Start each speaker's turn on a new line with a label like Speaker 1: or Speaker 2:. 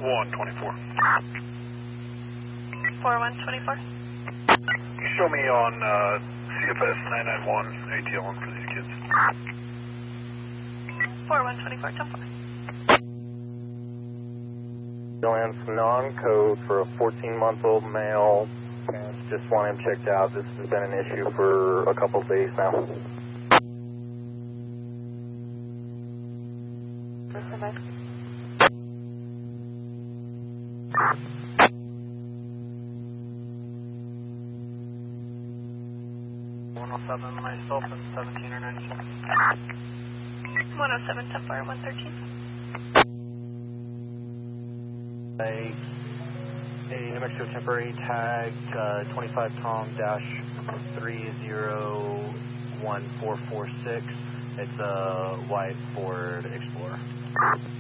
Speaker 1: 124.
Speaker 2: 4124.
Speaker 1: You show me on CFS 991 ATL for these kids.
Speaker 2: 4124, 10-4.
Speaker 3: Joanne's non-code for a 14-month-old male. Parents just want him checked out. This has been an issue for a couple of days now.
Speaker 4: Myself and 17 or 97.
Speaker 2: 107, 10-4, 113.
Speaker 4: A New Mexico temporary tag 25 Tom-301446. It's a white Ford Explorer.